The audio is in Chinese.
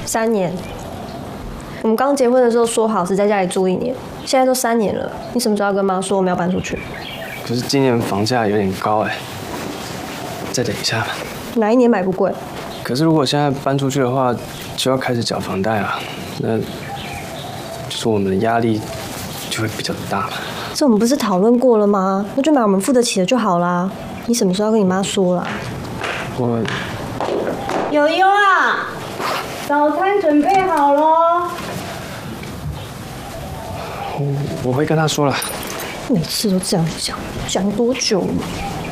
3年。我们刚结婚的时候说好是在家里住1年，现在都3年了，你什么时候要跟妈说我们要搬出去？ 可是今年房价有点高哎，再等一下吧。 哪一年买不贵？ 可是如果现在搬出去的话，就要开始缴房贷啊，那就是我们的压力就会比较大嘛。 这我们不是讨论过了吗？那就买我们付得起的就好啦。你什么时候要跟你妈说啦？ 我悠悠啊，早餐准备好喽。 我会跟她说了。 每次都这样讲，讲多久了？